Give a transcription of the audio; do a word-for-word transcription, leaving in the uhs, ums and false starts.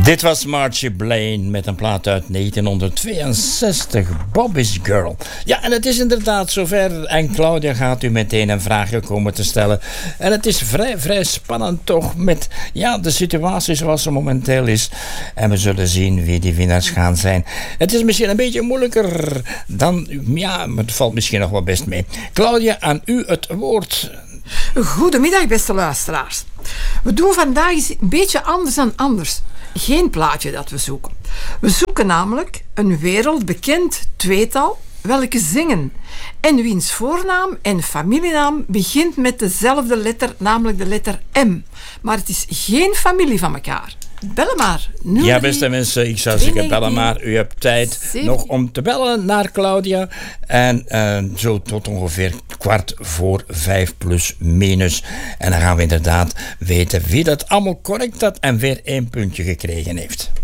Dit was Margie Blaine met een plaat uit negentien tweeënzestig, Bobby's Girl. Ja, en het is inderdaad zover. En Claudia gaat u meteen een vraagje komen te stellen. En het is vrij, vrij spannend toch met ja, de situatie zoals ze momenteel is. En we zullen zien wie die winnaars gaan zijn. Het is misschien een beetje moeilijker dan... Ja, maar het valt misschien nog wel best mee. Claudia, aan u het woord. Goedemiddag, beste luisteraars. We doen vandaag eens een beetje anders dan anders. Geen plaatje dat we zoeken. We zoeken namelijk een wereldbekend tweetal welke zingen en wiens voornaam en familienaam begint met dezelfde letter, namelijk de letter M. Maar het is geen familie van elkaar. Bellen maar. Ja, beste mensen, ik zou zeggen, bellen maar. U hebt tijd nog om te bellen naar Claudia. En uh, zo tot ongeveer kwart voor vijf plus minus. En dan gaan we inderdaad weten wie dat allemaal correct had en weer één puntje gekregen heeft.